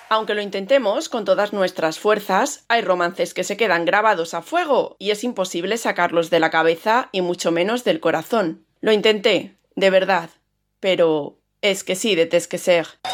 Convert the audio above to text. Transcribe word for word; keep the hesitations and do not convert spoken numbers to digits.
Aunque lo intentemos con todas nuestras fuerzas, hay romances que se quedan grabados a fuego y es imposible sacarlos de la cabeza y mucho menos del corazón. Lo intenté, de verdad, pero es que sí de Tesqueser.